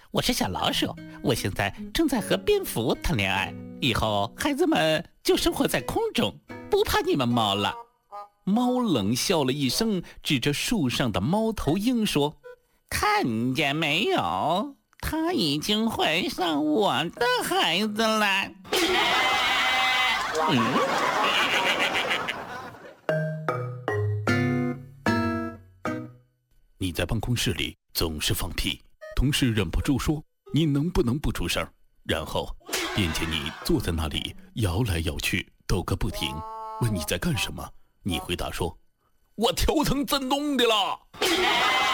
我是小老鼠，我现在正在和蝙蝠谈恋爱，以后孩子们就生活在空中，不怕你们猫了。”猫冷笑了一声，指着树上的猫头鹰说：“看见没有，他已经怀上我的孩子了。” 你在办公室里总是放屁，同事忍不住说：“你能不能不出声？”然后便见你坐在那里摇来摇去，抖个不停。问你在干什么，你回答说：“我调层震动的了。”